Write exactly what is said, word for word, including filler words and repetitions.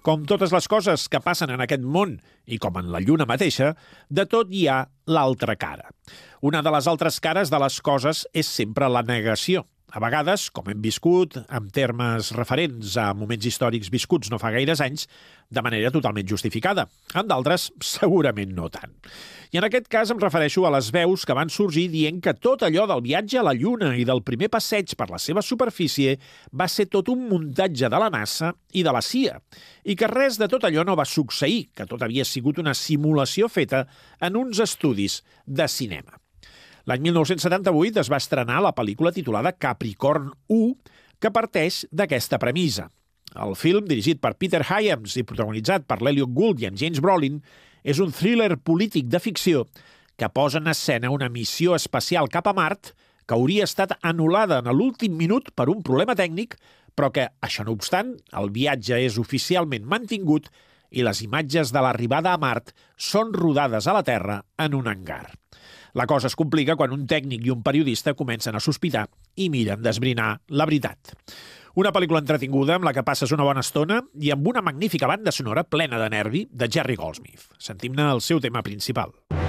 Com totes les coses que passen en aquest món, i com en la lluna mateixa, de tot hi ha l'altra cara. Una de les altres cares de les coses és sempre la negació. A vegades, com hem viscut, en termes referents a moments històrics viscuts no fa gaires anys, de manera totalment justificada. En d'altres, segurament no tant. I en aquest cas em refereixo a les veus que van sorgir dient que tot allò del viatge a la Lluna i del primer passeig per la seva superfície va ser tot un muntatge de la NASA i de la C I A, i que res de tot allò no va succeir, que tot havia sigut una simulació feta en uns estudis de cinema. L'any mil nou-cents setanta-vuit es va estrenar la pel·lícula titulada Capricorn u, que parteix d'aquesta premissa. El film, dirigit per Peter Hyams i protagonitzat per l'Elliot Gould i en James Brolin, és un thriller polític de ficció que posa en escena una missió espacial cap a Mart que hauria estat anul·lada en l'últim minut per un problema tècnic, però que, això no obstant, el viatge és oficialment mantingut i les imatges de l'arribada a Mart són rodades a la Terra en un hangar. La cosa es complica quan un tècnic i un periodista comencen a sospitar i miren d'esbrinar la veritat. Una pel·lícula entretinguda amb la que passes una bona estona i amb una magnífica banda sonora plena de nervi de Jerry Goldsmith. Sentim-ne el seu tema principal.